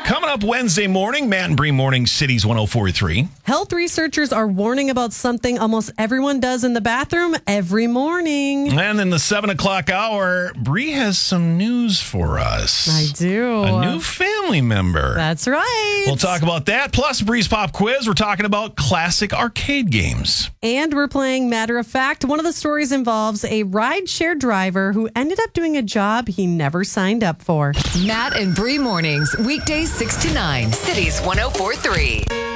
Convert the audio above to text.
Coming up Wednesday morning, Matt and Bree Morning Cities 104.3. Health researchers are warning about something almost everyone does in the bathroom every morning. And in the 7 o'clock hour, Bree has some news for us. I do. A new family member. That's right. We'll talk about that. Plus, Bree's Pop Quiz. We're talking about classic arcade games. And we're playing Matter of Fact. One of the stories involves a rideshare driver who ended up doing a job he never signed up for. Matt and Bree Mornings, weekdays 6 to 9, Cities 104.3.